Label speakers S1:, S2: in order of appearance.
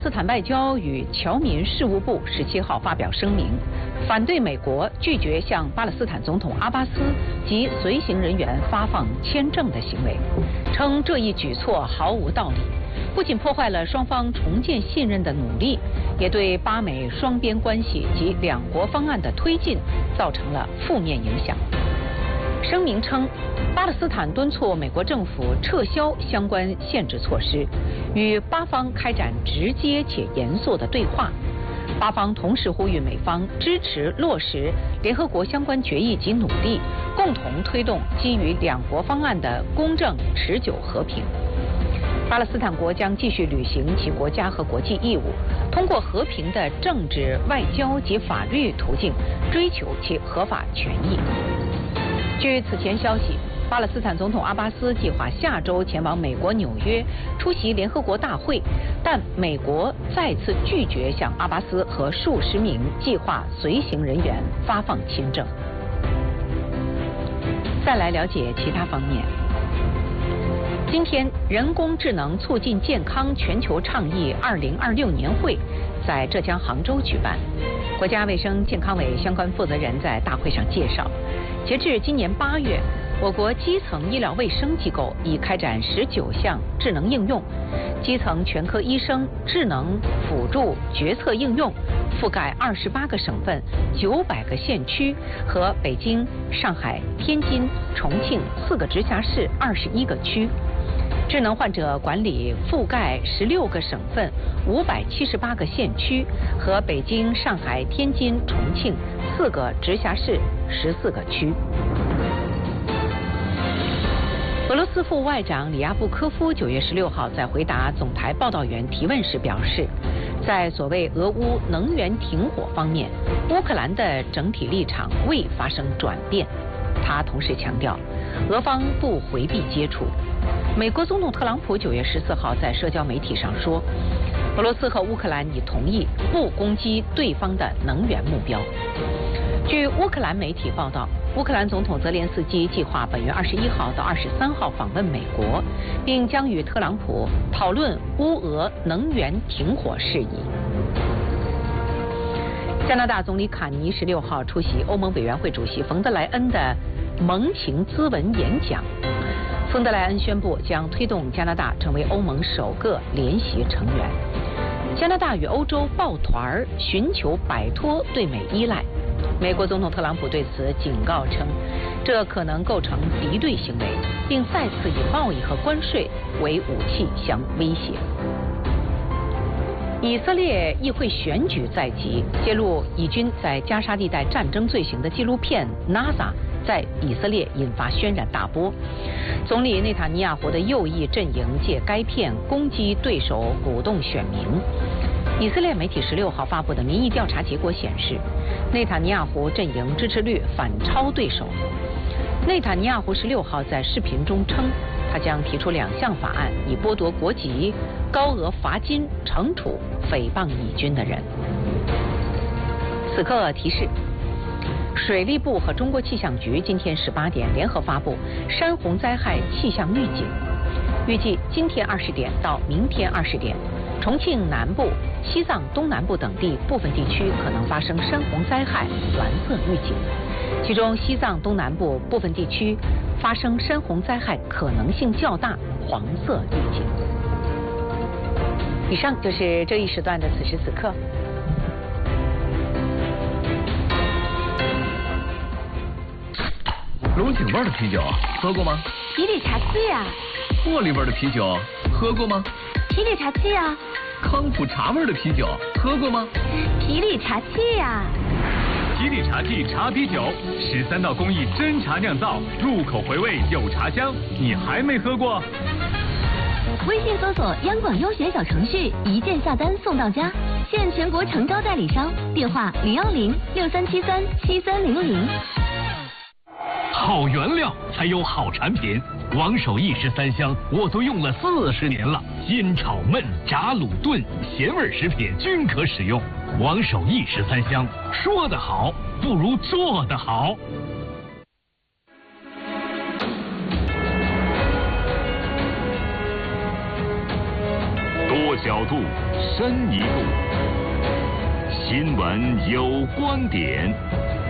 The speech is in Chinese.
S1: 斯坦外交与侨民事务部17号发表声明，反对美国拒绝向巴勒斯坦总统阿巴斯及随行人员发放签证的行为，称这一举措毫无道理，不仅破坏了双方重建信任的努力，也对巴美双边关系及两国方案的推进造成了负面影响。声明称，巴勒斯坦敦促美国政府撤销相关限制措施，与巴方开展直接且严肃的对话。巴方同时呼吁美方支持落实联合国相关决议及努力，共同推动基于两国方案的公正持久和平。巴勒斯坦国将继续履行其国家和国际义务，通过和平的政治、外交及法律途径追求其合法权益。据此前消息，巴勒斯坦总统阿巴斯计划下周前往美国纽约出席联合国大会，但美国再次拒绝向阿巴斯和数十名计划随行人员发放签证。再来了解其他方面。今天，人工智能促进健康全球倡议2026年会在浙江杭州举办。国家卫生健康委相关负责人在大会上介绍，截至今年8月，我国基层医疗卫生机构已开展19项智能应用，基层全科医生智能辅助决策应用覆盖28个省份、900个县区和北京、上海、天津、重庆4个直辖市21个区。智能患者管理覆盖16个省份、578个县区和北京、上海、天津、重庆4个直辖市14个区。俄罗斯副外长里亚布科夫9月16号在回答总台报道员提问时表示，在所谓俄乌能源停火方面，乌克兰的整体立场未发生转变。他同时强调，俄方不回避接触。美国总统特朗普9月14号在社交媒体上说，俄罗斯和乌克兰已同意不攻击对方的能源目标。据乌克兰媒体报道，乌克兰总统泽连斯基计划本月21号到23号访问美国，并将与特朗普讨论乌俄能源停火事宜。加拿大总理卡尼16号出席欧盟委员会主席冯德莱恩的盟情咨文演讲。冯德莱恩宣布将推动加拿大成为欧盟首个联席成员。加拿大与欧洲抱团寻求摆脱对美依赖。美国总统特朗普对此警告称，这可能构成敌对行为，并再次以贸易和关税为武器相威胁。以色列议会选举在即，揭露以军在加沙地带战争罪行的纪录片《NASA》在以色列引发轩然大波。总理内塔尼亚胡的右翼阵营借该片攻击对手，鼓动选民。以色列媒体16号发布的民意调查结果显示，内塔尼亚胡阵营支持率反超对手。内塔尼亚胡16号在视频中称，他将提出2项法案，以剥夺国籍、高额罚金惩处诽谤以军的人。此刻提示，水利部和中国气象局今天18点联合发布山洪灾害气象预警，预计今天20点到明天20点，重庆南部、西藏东南部等地部分地区可能发生山洪灾害蓝色预警，其中西藏东南部部分地区发生山洪灾害可能性较大黄色预警。以上就是这一时段的此时此刻。
S2: 龙井味的啤酒喝过吗？
S3: 皮里茶七呀。
S2: 茉莉味的啤酒喝过吗？
S3: 皮里茶七呀。
S2: 康普茶味的啤酒喝过吗？
S3: 皮里茶七呀。
S4: 皮里茶记茶啤酒，13道工艺真茶酿造，入口回味有茶香，你还没喝过？
S3: 微信搜索央广优选小程序，一键下单送到家，现全国诚招代理商，电话02063737300。
S5: 好原料才有好产品，王守义13香我都用了40年了，煎炒焖炸卤炖咸味食品均可使用。王守义13香，说得好不如做得好。
S4: 多
S6: 角度，深一步。新闻有观点。